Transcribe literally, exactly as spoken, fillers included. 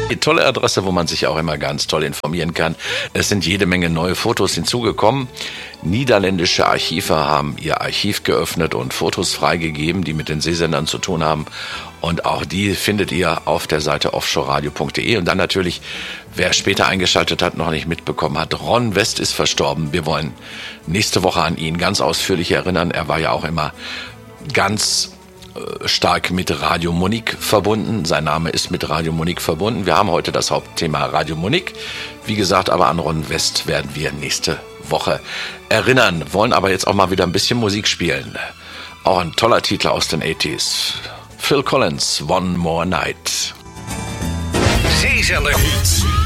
Eine tolle Adresse, wo man sich auch immer ganz toll informieren kann. Es sind jede Menge neue Fotos hinzugekommen. Niederländische Archive haben ihr Archiv geöffnet und Fotos freigegeben, die mit den Seesendern zu tun haben. Und auch die findet ihr auf der Seite offshore radio punkt de. Und dann natürlich, wer später eingeschaltet hat, noch nicht mitbekommen hat, Ron West ist verstorben. Wir wollen nächste Woche an ihn ganz ausführlich erinnern. Er war ja auch immer ganz stark mit Radio Munich verbunden. Sein Name ist mit Radio Munich verbunden. Wir haben heute das Hauptthema Radio Munich. Wie gesagt, aber an Ron West werden wir nächste Woche erinnern. Wollen aber jetzt auch mal wieder ein bisschen Musik spielen. Auch ein toller Titel aus den achtziger. Phil Collins, One More Night. Zeezender.